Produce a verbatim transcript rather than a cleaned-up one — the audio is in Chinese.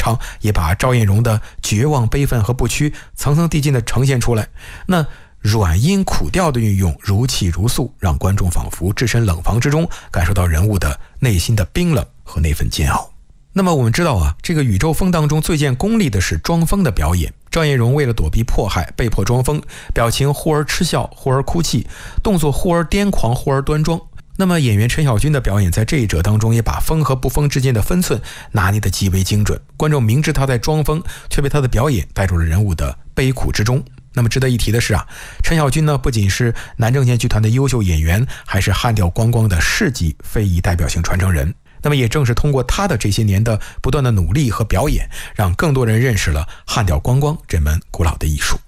场也把赵艳荣的绝望、悲愤和不屈层层递进地呈现出来。那软音苦调的运用如泣如诉，让观众仿佛置身冷房之中，感受到人物的内心的冰冷和那份煎熬。那么我们知道啊，这个宇宙风当中最见功力的是装疯的表演。赵艳荣为了躲避迫害，被迫装疯，表情忽而嗤笑，忽而哭泣，动作忽而癫狂，忽而端庄。那么演员陈小军的表演在这一者当中也把疯和不疯之间的分寸拿捏得极为精准，观众明知他在装疯，却被他的表演带入了人物的悲苦之中。那么值得一提的是啊，陈小军呢不仅是南正县剧团的优秀演员，还是汉调光光的市级非遗代表性传承人。那么也正是通过他的这些年的不断的努力和表演，让更多人认识了汉调光光这门古老的艺术。